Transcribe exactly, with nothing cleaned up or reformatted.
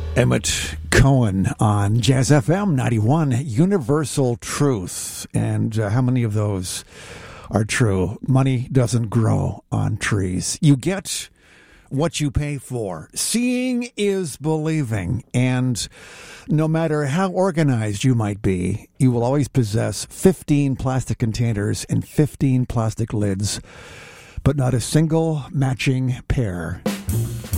Emmett Cohen on Jazz F M ninety-one, Universal Truth. And uh, how many of those are true? Money doesn't grow on trees. You get what you pay for. Seeing is believing. And no matter how organized you might be, you will always possess fifteen plastic containers and fifteen plastic lids, but not a single matching pair.